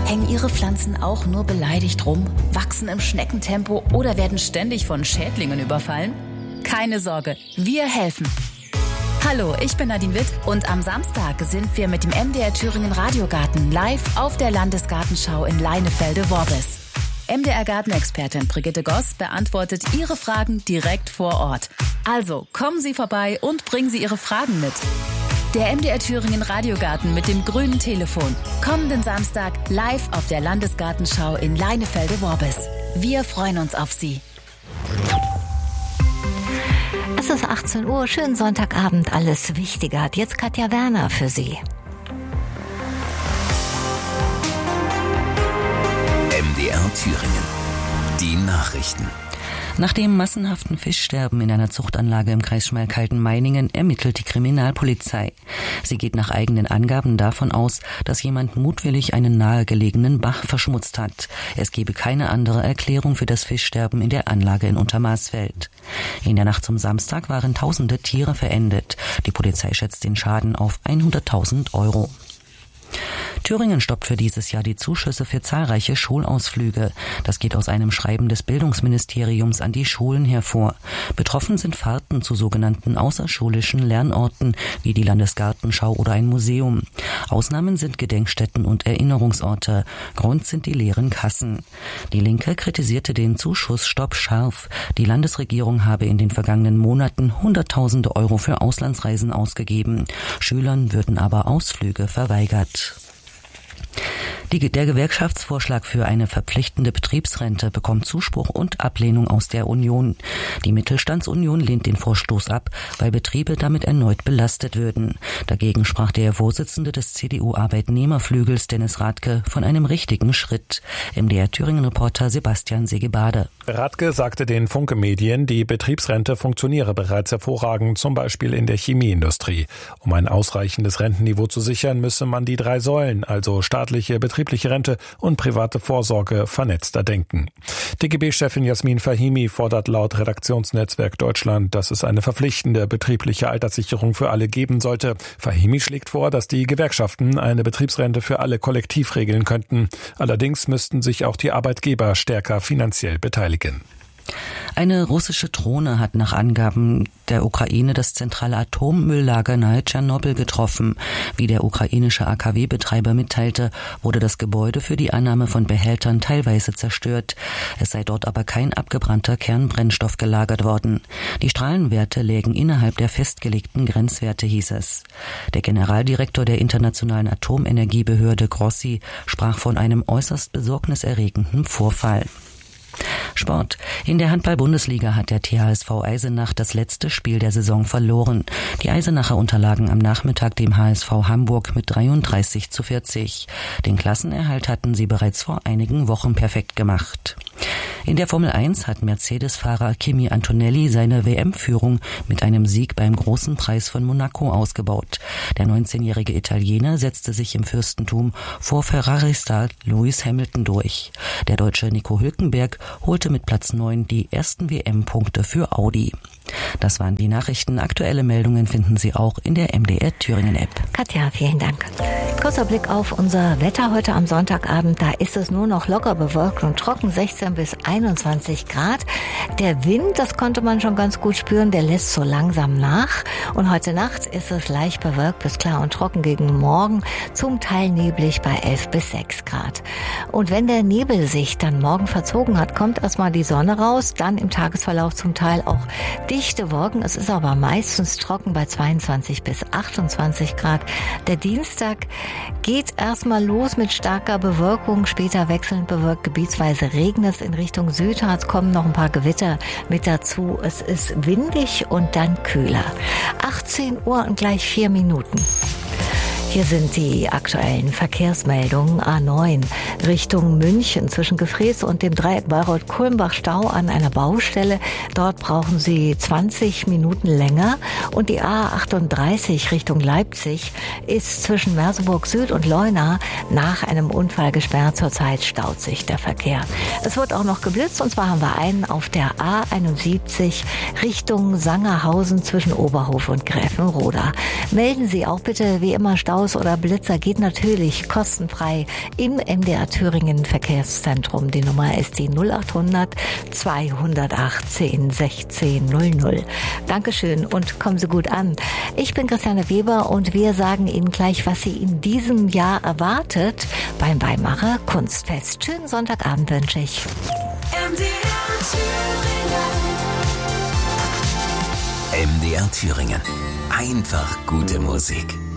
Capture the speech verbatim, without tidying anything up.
Hängen Ihre Pflanzen auch nur beleidigt rum, wachsen im Schneckentempo oder werden ständig von Schädlingen überfallen? Keine Sorge, wir helfen. Hallo, ich bin Nadine Witt und am Samstag sind wir mit dem M D R Thüringen Radiogarten live auf der Landesgartenschau in Leinefelde-Worbis. M D R-Gartenexpertin Brigitte Goss beantwortet Ihre Fragen direkt vor Ort. Also kommen Sie vorbei und bringen Sie Ihre Fragen mit. Der M D R Thüringen Radiogarten mit dem grünen Telefon. Kommenden Samstag live auf der Landesgartenschau in Leinefelde-Worbis. Wir freuen uns auf Sie. Es ist achtzehn Uhr, schönen Sonntagabend, alles Wichtige hat jetzt Katja Werner für Sie. M D R Thüringen. Die Nachrichten. Nach dem massenhaften Fischsterben in einer Zuchtanlage im Kreis Schmalkalden-Meiningen ermittelt die Kriminalpolizei. Sie geht nach eigenen Angaben davon aus, dass jemand mutwillig einen nahegelegenen Bach verschmutzt hat. Es gebe keine andere Erklärung für das Fischsterben in der Anlage in Untermaßfeld. In der Nacht zum Samstag waren tausende Tiere verendet. Die Polizei schätzt den Schaden auf hunderttausend Euro. Thüringen stoppt für dieses Jahr die Zuschüsse für zahlreiche Schulausflüge. Das geht aus einem Schreiben des Bildungsministeriums an die Schulen hervor. Betroffen sind Fahrten zu sogenannten außerschulischen Lernorten wie die Landesgartenschau oder ein Museum. Ausnahmen sind Gedenkstätten und Erinnerungsorte. Grund sind die leeren Kassen. Die Linke kritisierte den Zuschussstopp scharf. Die Landesregierung habe in den vergangenen Monaten Hunderttausende Euro für Auslandsreisen ausgegeben. Schülern würden aber Ausflüge verweigert. Die, der Gewerkschaftsvorschlag für eine verpflichtende Betriebsrente bekommt Zuspruch und Ablehnung aus der Union. Die Mittelstandsunion lehnt den Vorstoß ab, weil Betriebe damit erneut belastet würden. Dagegen sprach der Vorsitzende des C D U-Arbeitnehmerflügels Dennis Rathke von einem richtigen Schritt. M D R Thüringen-Reporter Sebastian Segebade. Rathke sagte den Funke-Medien, die Betriebsrente funktioniere bereits hervorragend, zum Beispiel in der Chemieindustrie. Um ein ausreichendes Rentenniveau zu sichern, müsse man die drei Säulen, also staatliche, betriebliche Rente und private Vorsorge, vernetzter denken. D G B-Chefin Jasmin Fahimi fordert laut Redaktionsnetzwerk Deutschland, dass es eine verpflichtende betriebliche Alterssicherung für alle geben sollte. Fahimi schlägt vor, dass die Gewerkschaften eine Betriebsrente für alle kollektiv regeln könnten. Allerdings müssten sich auch die Arbeitgeber stärker finanziell beteiligen. Eine russische Drohne hat nach Angaben der Ukraine das zentrale Atommülllager nahe Tschernobyl getroffen. Wie der ukrainische A K W-Betreiber mitteilte, wurde das Gebäude für die Annahme von Behältern teilweise zerstört. Es sei dort aber kein abgebrannter Kernbrennstoff gelagert worden. Die Strahlenwerte lägen innerhalb der festgelegten Grenzwerte, hieß es. Der Generaldirektor der Internationalen Atomenergiebehörde Grossi sprach von einem äußerst besorgniserregenden Vorfall. Sport. In der Handball-Bundesliga hat der T H S V Eisenach das letzte Spiel der Saison verloren. Die Eisenacher unterlagen am Nachmittag dem H S V Hamburg mit dreiunddreißig zu vierzig. Den Klassenerhalt hatten sie bereits vor einigen Wochen perfekt gemacht. In der Formel eins hat Mercedes-Fahrer Kimi Antonelli seine W M-Führung mit einem Sieg beim Großen Preis von Monaco ausgebaut. Der neunzehnjährige Italiener setzte sich im Fürstentum vor Ferrari-Star Lewis Hamilton durch. Der Deutsche Nico Hülkenberg holte mit Platz neun die ersten W M-Punkte für Audi. Das waren die Nachrichten. Aktuelle Meldungen finden Sie auch in der M D R Thüringen-App. Katja, vielen Dank. Kurzer Blick auf unser Wetter heute am Sonntagabend. Da ist es nur noch locker bewölkt und trocken, sechzehn bis einundzwanzig Grad. Der Wind, das konnte man schon ganz gut spüren, der lässt so langsam nach. Und heute Nacht ist es leicht bewölkt bis klar und trocken gegen Morgen, zum Teil neblig bei elf bis sechs Grad. Und wenn der Nebel sich dann morgen verzogen hat, kommt erstmal die Sonne raus, dann im Tagesverlauf zum Teil auch dichte Wolken. Es ist aber meistens trocken bei zweiundzwanzig bis achtundzwanzig Grad. Der Dienstag geht erstmal los mit starker Bewölkung, später wechselnd bewölkt, gebietsweise regnet es in Richtung Südharz, kommen noch ein paar Gewitter mit dazu. Es ist windig und dann kühler. achtzehn Uhr und gleich vier Minuten. Hier sind die aktuellen Verkehrsmeldungen. A neun Richtung München zwischen Gefrees und dem Dreieck Bayreuth-Kulmbach-Stau an einer Baustelle. Dort brauchen Sie zwanzig Minuten länger. Und die A achtunddreißig Richtung Leipzig ist zwischen Merseburg Süd und Leuna nach einem Unfall gesperrt. Zurzeit staut sich der Verkehr. Es wird auch noch geblitzt, und zwar haben wir einen auf der A einundsiebzig Richtung Sangerhausen zwischen Oberhof und Gräfenroda. Melden Sie auch bitte wie immer Stau aus oder Blitzer geht natürlich kostenfrei im M D R Thüringen Verkehrszentrum. Die Nummer ist die null acht hundert zweihundertachtzehn sechzehn null null. Dankeschön und kommen Sie gut an. Ich bin Christiane Weber und wir sagen Ihnen gleich, was Sie in diesem Jahr erwartet beim Weimarer Kunstfest. Schönen Sonntagabend wünsche ich. M D R Thüringen. M D R Thüringen. Einfach gute Musik.